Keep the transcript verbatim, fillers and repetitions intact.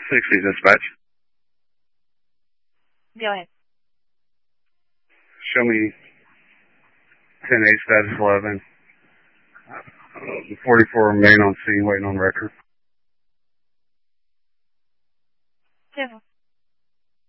sixty dispatch. Go ahead. Show me ten eight status eleven. forty-four remain on scene waiting on record.